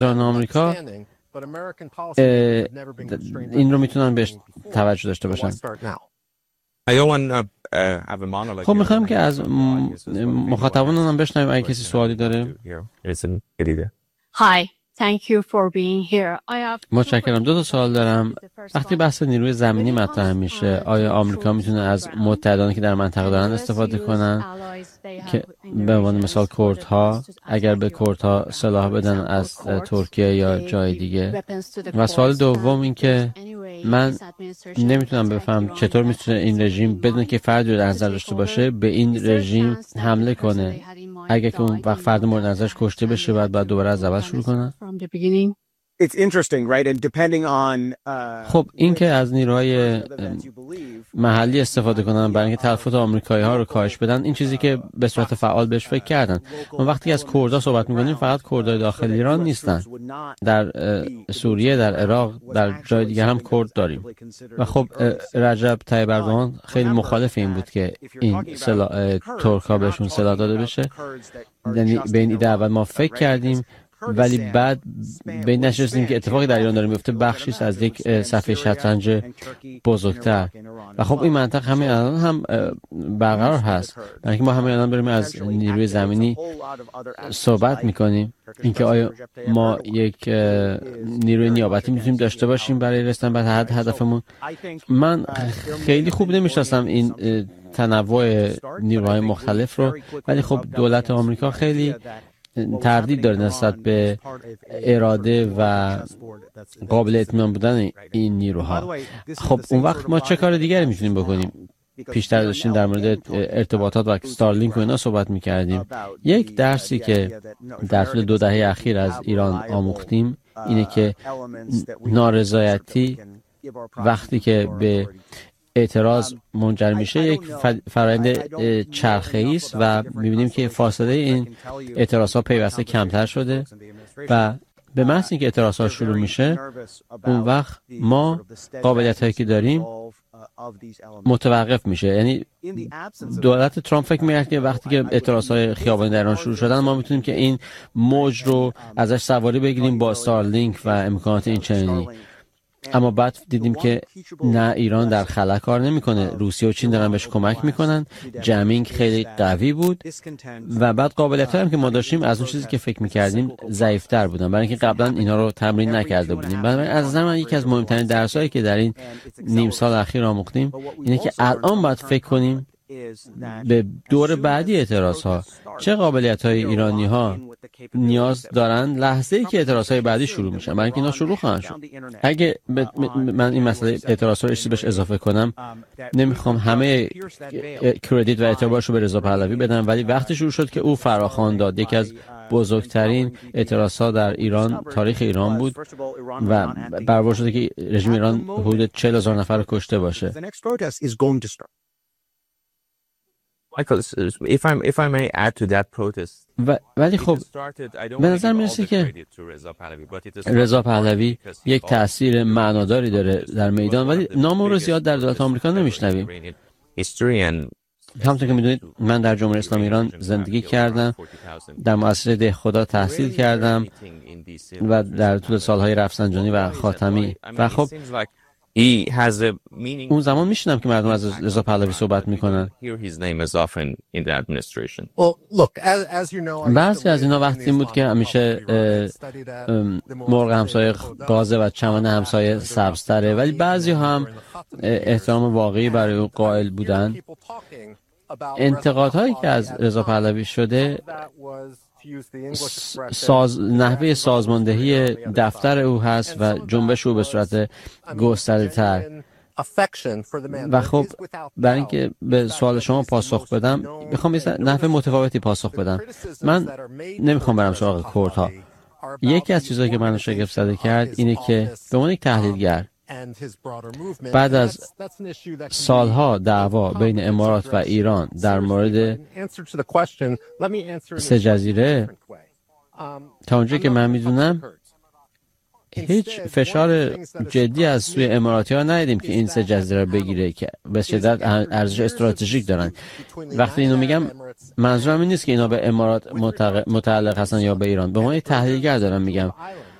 آمریکا این رو میتونن بهش توجه داشته باشن. خب میخوایم که از مخاطبانمون هم بشنویم اگه کسی سوالی داره. Hi, thank you for being here. متشکرم. 2 سوال دارم. وقتی بحث نیروی زمینی مطرح میشه، آیا آمریکا میتونه از متحدانی که در منطقه دارن استفاده کنن که به عنوان مثال کردها، اگر به کردها سلاح بدن از ترکیه یا جای دیگه؟ و سوال دوم این که من نمیتونم بفهم چطور میتونه این رژیم بدون که فردی رو در نظر داشته باشه به این رژیم حمله کنه. اگر که اون وقت فرد مورد نظرش کشته بشه بعد دوباره از اول شروع کنه. خب این که از نیروهای محلی استفاده کنن برای اینکه تلفات آمریکایی ها رو کاهش بدن، این چیزی که به صورت فعال بهش فکر کردن. ما وقتی از کردها صحبت می‌کنیم فقط کردهای داخل ایران نیستن، در سوریه، در عراق، در جای دیگه هم کرد داریم. و خب رجب طیب اردوغان خیلی مخالف این بود که این ترک‌ها بهشون سلاح داده بشه. یعنی به این ایده اول ما فکر کردیم ولی بعد به این نشستیم که اتفاقی در ایران داره میفته بخشی از یک صفحه شطرنج بزرگتر. و خب این منطقه همین الان هم برقرار هست. برای اینکه ما همین الان بریم از نیروی زمینی صحبت میکنیم، اینکه آیا ما یک نیروی نیابتی میتونیم داشته باشیم برای رسیدن به هدفمون. من خیلی خوب نمیشناسم این تنوع نیروهای مختلف رو، ولی خب دولت آمریکا خیلی تردید داره نسبت به اراده و قابل اطمینان بودن این نیروها. خب اون وقت ما چه کار دیگری میتونیم بکنیم؟ پیشتر داشتیم در مورد ارتباطات و استارلینک و اینا صحبت میکردیم. یک درسی که در طول 2 دهه اخیر از ایران آموختیم اینه که نارضایتی وقتی که به اعتراض منجر میشه یک فرآیند چرخه‌ای است و می‌بینیم که فاصله این اعتراض‌ها پیوسته کمتر شده و به محض اینکه اعتراض‌ها شروع میشه اون وقت ما قابلیت‌هایی که داریم متوقف میشه. یعنی دولت ترامپ فکر می‌کرد که وقتی که اعتراض‌های خیابانی در ایران شروع شدن ما میتونیم که این موج رو ازش سواری بگیریم با استارلینک و امکانات این چنینی. اما بعد دیدیم که نه، ایران در خلا کار نمیکنه، روسیه و چین دارن بهش کمک میکنن، جمینگ خیلی قوی بود و بعد قابلیت‌هایی هم که ما داشتیم از اون چیزی که فکر میکردیم ضعیف‌تر بودن، برای اینکه قبلا اینا رو تمرین نکرده بودیم. بنابراین از نظر من یکی از مهمترین درسایی که در این نیم سال اخیر آموختیم اینه که الان باید فکر کنیم به دور بعدی اعتراض‌ها چه قابلیت‌های ایرانی‌ها نیاز دارن لحظه‌ای که اعتراض‌های بعدی شروع میشن، برای اینکه اینا شروع خواهند شد. اگه من این مسئله اعتراض‌ها رو بهش اضافه کنم، نمیخوام همه کردیت و اعتبارش رو به رضا پهلوی بدم، ولی وقتی شروع شد که او فراخوان داد، یکی از بزرگترین اعتراض‌ها در ایران تاریخ ایران بود و برآورد شده که رژیم ایران حدود 40,000 نفر رو کشته باشه. If I may add to that protest. ولی خب به نظر میرسه که رضا پهلوی یک تأثیر معناداری داره در میدان، ولی نام او رو زیاد در دولت آمریکا نمیشنویم. همونطور که میدونید من در جمهوری اسلامی ایران زندگی کردم، در مؤسسه دهخدا تحصیل کردم و در طول سالهای رفسنجانی و خاتمی و خب اون زمان میشنم که مردم از رضا پهلوی صحبت میکنن. بعضی از اینا وقتی بود که همیشه مرغ همسایه گازه و چمن همسایه سبزتره، ولی بعضی هم احترام واقعی برای او قائل بودن. انتقادهایی که از رضا پهلوی شده نحوه سازماندهی دفتر او هست و جنبش او به صورت گسترده‌تر. و خب برای اینکه به سوال شما پاسخ بدم میخوام یه نحوه متفاوتی پاسخ بدم. من نمیخوام برم سراغ کردها. یکی از چیزایی که منو شگفت زده کرد اینه که به عنوان یک تحلیلگر بعد از سالها دعوا بین امارات و ایران در مورد 3 جزیره، تا اونجایی که من میدونم هیچ فشار جدی از سوی اماراتی ها ندیدیم که این 3 جزیره رو بگیره که به شدت ارزش استراتژیک دارن. وقتی اینو میگم منظورم این نیست که اینا به امارات متعلق هستن یا به ایران، به عنوان تحلیلگر دارم میگم.